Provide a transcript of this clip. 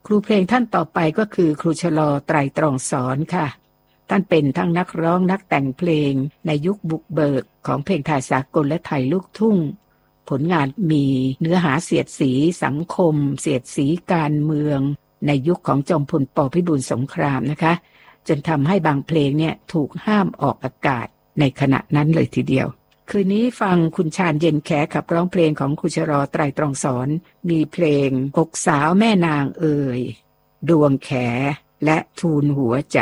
ครูเพลงท่านต่อไปก็คือครูชลอไตรตรองสอนค่ะท่านเป็นทั้งนักร้องนักแต่งเพลงในยุคบุกเบิกของเพลงไทยสากลและไทยลูกทุ่งผลงานมีเนื้อหาเสียดสีสังคมเสียดสีการเมืองในยุคของจอมพลป.พิบูลสงครามนะคะจนทำให้บางเพลงเนี่ยถูกห้ามออกอากาศในขณะนั้นเลยทีเดียวคืนนี้ฟังคุณชาญเย็นแขขับร้องเพลงของครูชลอไตรตรองสอนมีเพลงอกสาวแม่นางเอ่ยดวงแขและทูลหัวใจ